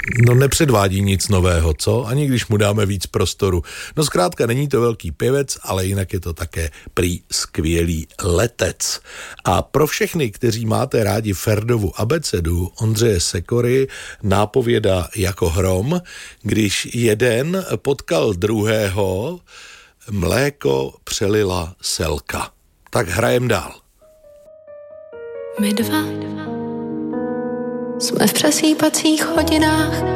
no nepředvádí nic nového, co? Ani když mu dáme víc prostoru. No zkrátka není to velký pěvec, ale jinak je to také prý skvělý letec. A pro všechny, kteří máte rádi Ferdovu abecedu Ondřeje Sekory, nápověda jako hrom, když jeden potkal druhého, mléko přelila selka. Tak hrajem dál. My dva jsme v přesýpacích hodinách